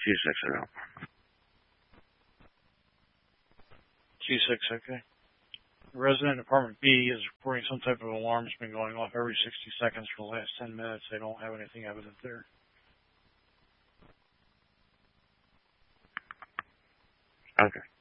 G6 it out. G6, okay. Resident in apartment B is reporting some type of alarm has been going off every 60 seconds for the last 10 minutes. They don't have anything evident there. Okay.